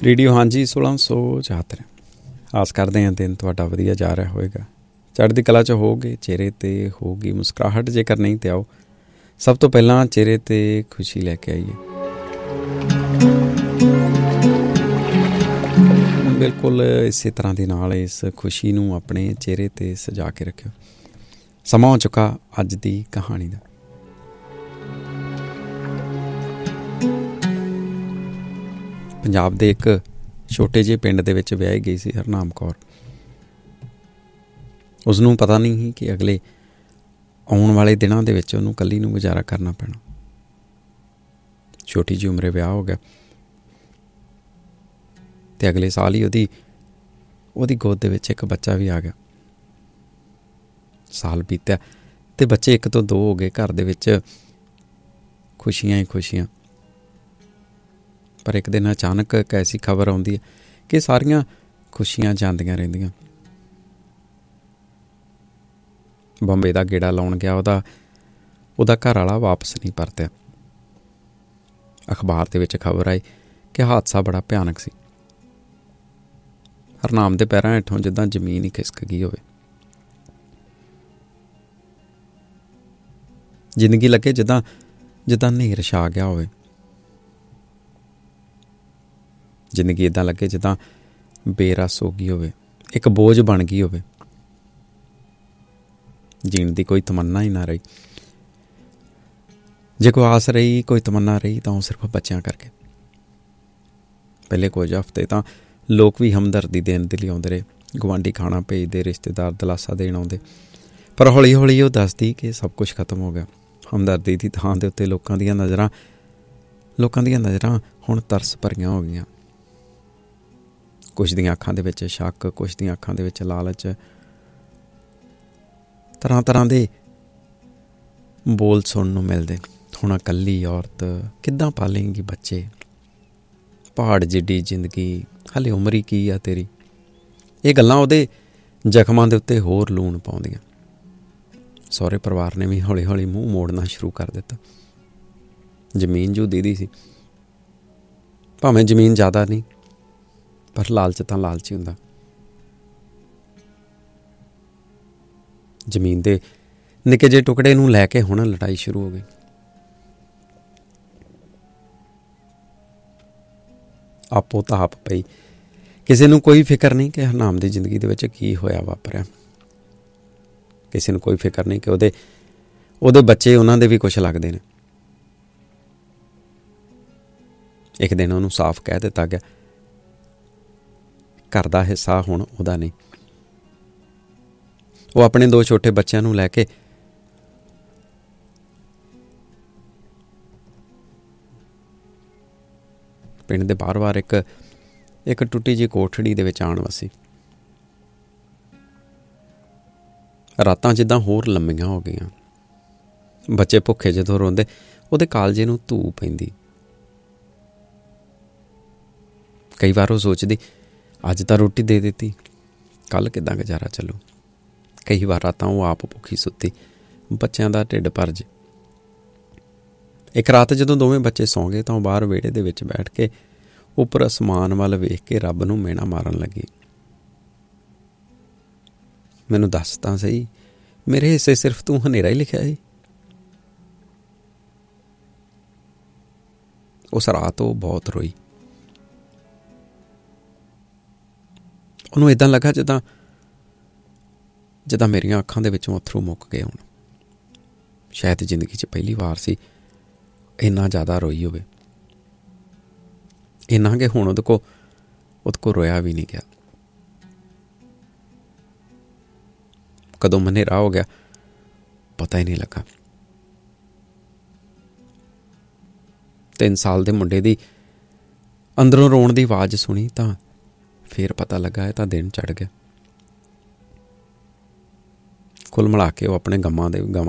Radio ਹਾਂਜੀ 1674। ਆਸ ਕਰਦੇ ਹਾਂ ਦਿਨ ਤੁਹਾਡਾ ਵਧੀਆ ਜਾ ਰਿਹਾ ਹੋਵੇਗਾ, ਚੜ੍ਹਦੀ ਕਲਾ 'ਚ ਹੋਊਗੇ, ਚਿਹਰੇ 'ਤੇ ਹੋਊਗੀ ਮੁਸਕਰਾਹਟ। ਜੇਕਰ ਨਹੀਂ ਤਾਂ ਆਓ ਸਭ ਤੋਂ ਪਹਿਲਾਂ ਚਿਹਰੇ 'ਤੇ ਖੁਸ਼ੀ ਲੈ ਕੇ ਆਈਏ। ਬਿਲਕੁਲ ਇਸੇ ਤਰ੍ਹਾਂ ਦੇ ਨਾਲ ਇਸ ਖੁਸ਼ੀ ਨੂੰ ਆਪਣੇ ਚਿਹਰੇ 'ਤੇ ਸਜਾ ਕੇ ਰੱਖਿਓ। ਸਮਾਂ ਹੋ ਚੁੱਕਾ ਅੱਜ ਦੀ ਕਹਾਣੀ ਦਾ। ਪੰਜਾਬ ਦੇ ਇੱਕ ਛੋਟੇ ਜਿਹੇ ਪਿੰਡ ਦੇ ਵਿੱਚ ਵਿਆਹੀ ਗਈ ਸੀ ਹਰਨਾਮ ਕੌਰ। ਉਸਨੂੰ ਪਤਾ ਨਹੀਂ ਸੀ ਕਿ ਅਗਲੇ ਆਉਣ ਵਾਲੇ ਦਿਨਾਂ ਦੇ ਵਿੱਚ ਉਹਨੂੰ ਇਕੱਲੀ ਨੂੰ ਗੁਜ਼ਾਰਾ ਕਰਨਾ ਪੈਣਾ। ਛੋਟੀ ਜਿਹੀ ਉਮਰੇ ਵਿਆਹ ਹੋ ਗਿਆ ਅਤੇ ਅਗਲੇ ਸਾਲ ਹੀ ਉਹਦੀ ਗੋਦ ਦੇ ਵਿੱਚ ਇੱਕ ਬੱਚਾ ਵੀ ਆ ਗਿਆ। ਸਾਲ ਬੀਤਿਆ ਅਤੇ ਬੱਚੇ 1 ਤੋਂ 2 ਹੋ ਗਏ। ਘਰ ਦੇ ਵਿੱਚ ਖੁਸ਼ੀਆਂ ਹੀ ਖੁਸ਼ੀਆਂ। ਪਰ ਇੱਕ ਦਿਨ ਅਚਾਨਕ ਇੱਕ ਐਸੀ ਖਬਰ ਆਉਂਦੀ ਹੈ ਕਿ ਸਾਰੀਆਂ ਖੁਸ਼ੀਆਂ ਜਾਂਦੀਆਂ ਰਹਿੰਦੀਆਂ। ਬੰਬੇ ਦਾ ਗੇੜਾ ਲਾਉਣ ਗਿਆ ਉਹਦਾ ਘਰ ਵਾਲਾ ਵਾਪਸ ਨਹੀਂ ਪਰਤਿਆ। ਅਖਬਾਰ ਦੇ ਵਿੱਚ ਖਬਰ ਆਈ ਕਿ ਹਾਦਸਾ ਬੜਾ ਭਿਆਨਕ ਸੀ। ਹਰਨਾਮ ਦੇ ਪੈਰਾਂ ਹੇਠੋਂ ਜਿੱਦਾਂ ਜ਼ਮੀਨ ਹੀ ਖਿਸਕ ਗਈ ਹੋਵੇ। ਜ਼ਿੰਦਗੀ ਲੱਗੇ ਜਿੱਦਾਂ ਹਨੇਰ ਛਾ ਗਿਆ ਹੋਵੇ। ਜ਼ਿੰਦਗੀ ਇੱਦਾਂ ਲੱਗੇ ਜਿੱਦਾਂ ਬੇਰਸ ਹੋ ਗਈ ਹੋਵੇ, ਇੱਕ ਬੋਝ ਬਣ ਗਈ ਹੋਵੇ। ਜੀਣ ਦੀ ਕੋਈ ਤਮੰਨਾ ਹੀ ਨਾ ਰਹੀ। ਜੇ ਕੋਈ ਆਸ ਰਹੀ, ਕੋਈ ਤਮੰਨਾ ਰਹੀ ਤਾਂ ਉਹ ਸਿਰਫ ਬੱਚਿਆਂ ਕਰਕੇ। ਪਹਿਲੇ ਕੁਝ ਹਫ਼ਤੇ ਤਾਂ ਲੋਕ ਵੀ ਹਮਦਰਦੀ ਦੇਣ ਦੇ ਲਈ ਆਉਂਦੇ ਰਹੇ। ਗੁਆਂਢੀ ਖਾਣਾ ਭੇਜਦੇ, ਰਿਸ਼ਤੇਦਾਰ ਦਿਲਾਸਾ ਦੇਣ ਆਉਂਦੇ। ਪਰ ਹੌਲੀ ਹੌਲੀ ਉਹ ਦੱਸਦੀ ਕਿ ਸਭ ਕੁਛ ਖਤਮ ਹੋ ਗਿਆ। ਹਮਦਰਦੀ ਦੀ ਥਾਂ ਦੇ ਉੱਤੇ ਲੋਕਾਂ ਦੀਆਂ ਨਜ਼ਰਾਂ ਹੁਣ ਤਰਸ ਭਰੀਆਂ ਹੋ ਗਈਆਂ। ਕੁਛ ਦੀਆਂ ਅੱਖਾਂ ਦੇ ਵਿੱਚ ਸ਼ੱਕ, ਕੁਛ ਦੀਆਂ ਅੱਖਾਂ ਦੇ ਵਿੱਚ ਲਾਲਚ। ਤਰ੍ਹਾਂ ਤਰ੍ਹਾਂ ਦੇ ਬੋਲ ਸੁਣਨ ਨੂੰ ਮਿਲਦੇ। ਹੁਣ ਇਕੱਲੀ ਔਰਤ ਕਿੱਦਾਂ ਪਾਲੇਂਗੀ ਬੱਚੇ? ਪਹਾੜ ਜਿੱਡੀ ਜ਼ਿੰਦਗੀ, ਹਾਲੇ ਉਮਰ ਹੀ ਕੀ ਆ ਤੇਰੀ? ਇਹ ਗੱਲਾਂ ਉਹਦੇ ਜ਼ਖਮਾਂ ਦੇ ਉੱਤੇ ਹੋਰ ਲੂਣ ਪਾਉਂਦੀਆਂ। ਸਹੁਰੇ ਪਰਿਵਾਰ ਨੇ ਵੀ ਹੌਲੀ ਹੌਲੀ ਮੂੰਹ ਮੋੜਨਾ ਸ਼ੁਰੂ ਕਰ ਦਿੱਤਾ। ਜ਼ਮੀਨ ਜੂ ਦੀਦੀ ਸੀ, ਭਾਵੇਂ ਜ਼ਮੀਨ ਜ਼ਿਆਦਾ ਨਹੀਂ, ਪਰ ਲਾਲਚ ਤਾਂ ਲਾਲਚ ਹੀ ਹੁੰਦਾ। ਜ਼ਮੀਨ ਦੇ ਨਿੱਕੇ ਜਿਹੇ ਟੁਕੜੇ ਨੂੰ ਲੈ ਕੇ ਹੁਣ ਲੜਾਈ ਸ਼ੁਰੂ ਹੋ ਗਈ। ਆਪੋ ਤਾਪ ਪਈ। ਕਿਸੇ ਨੂੰ ਕੋਈ ਫਿਕਰ ਨਹੀਂ ਕਿ ਹਰਨਾਮ ਦੀ ਜ਼ਿੰਦਗੀ ਦੇ ਵਿੱਚ ਕੀ ਹੋਇਆ ਵਾਪਰਿਆ। ਕਿਸੇ ਨੂੰ ਕੋਈ ਫਿਕਰ ਨਹੀਂ ਕਿ ਉਹਦੇ ਬੱਚੇ, ਉਹਨਾਂ ਦੇ ਵੀ ਕੁਛ ਲੱਗਦੇ ਨੇ। ਇੱਕ ਦਿਨ ਉਹਨੂੰ ਸਾਫ਼ ਕਹਿ ਦਿੱਤਾ ਗਿਆ, ਘਰ ਦਾ ਹਿੱਸਾ ਹੁਣ ਉਹਦਾ ਨਹੀਂ। ਉਹ ਆਪਣੇ 2 ਛੋਟੇ ਬੱਚਿਆਂ ਨੂੰ ਲੈ ਕੇ ਪਿੰਡ ਦੇ ਬਾਰ-ਬਾਰ ਇੱਕ ਟੁੱਟੀ ਜਿਹੀ ਕੋਠੜੀ ਦੇ ਵਿੱਚ ਆਉਣ ਵਸੀ। ਰਾਤਾਂ ਜਿੱਦਾਂ ਹੋਰ ਲੰਮੀਆਂ ਹੋ ਗਈਆਂ। ਬੱਚੇ ਭੁੱਖੇ ਜਦੋਂ ਰੋਂਦੇ, ਉਹਦੇ ਕਾਲਜੇ ਨੂੰ ਧੂ ਪੈਂਦੀ। ਕਈ ਵਾਰ ਉਹ ਸੋਚਦੀ, ਅੱਜ ਤਾਂ ਰੋਟੀ ਦੇ ਦਿੱਤੀ, ਕੱਲ੍ਹ ਕਿੱਦਾਂ ਗੁਜ਼ਾਰਾ ਚੱਲੂ। ਕਈ ਵਾਰ ਰਾਤਾਂ ਉਹ ਆਪ ਭੁੱਖੀ ਸੁੱਤੀ, ਬੱਚਿਆਂ ਦਾ ਢਿੱਡ ਭਰ ਜੇ। ਇੱਕ ਰਾਤ ਜਦੋਂ ਦੋਵੇਂ ਬੱਚੇ ਸੌਂ ਗਏ ਤਾਂ ਉਹ ਬਾਹਰ ਵਿਹੜੇ ਦੇ ਵਿੱਚ ਬੈਠ ਕੇ ਉੱਪਰ ਅਸਮਾਨ ਵੱਲ ਵੇਖ ਕੇ ਰੱਬ ਨੂੰ ਮਿਹਣਾ ਮਾਰਨ ਲੱਗੀ। ਮੈਨੂੰ ਦੱਸ ਤਾਂ ਸਹੀ, ਮੇਰੇ ਹਿੱਸੇ ਸਿਰਫ ਤੂੰ ਹਨੇਰਾ ਹੀ ਲਿਖਿਆ ਸੀ। ਉਸ ਰਾਤ ਉਹ ਬਹੁਤ ਰੋਈ। ਉਹਨੂੰ ਇੱਦਾਂ ਲੱਗਾ ਜਿੱਦਾਂ ਮੇਰੀਆਂ ਅੱਖਾਂ ਦੇ ਵਿੱਚੋਂ ਅੱਥਰੂ ਮੁੱਕ ਗਏ ਹੋਣ। ਸ਼ਾਇਦ ਜ਼ਿੰਦਗੀ 'ਚ ਪਹਿਲੀ ਵਾਰ ਸੀ ਇੰਨਾ ਜ਼ਿਆਦਾ ਰੋਈ ਹੋਵੇ। ਇੰਨਾ ਕਿ ਹੁਣ ਉਹਦੇ ਕੋਲ ਰੋਇਆ ਵੀ ਨਹੀਂ ਗਿਆ। ਕਦੋਂ ਹਨੇਰਾ ਹੋ ਗਿਆ ਪਤਾ ਹੀ ਨਹੀਂ ਲੱਗਾ। 3 ਸਾਲ ਦੇ ਮੁੰਡੇ ਦੀ ਅੰਦਰੋਂ ਰੋਣ ਦੀ ਆਵਾਜ਼ ਸੁਣੀ ਤਾਂ ਫਿਰ ਪਤਾ ਲੱਗਾ ਇਹ ਤਾਂ ਦਿਨ ਚੜ੍ਹ ਗਿਆ। ਕੁੱਲ ਮਿਲਾ ਕੇ ਉਹ ਆਪਣੇ ਗਵਾਂ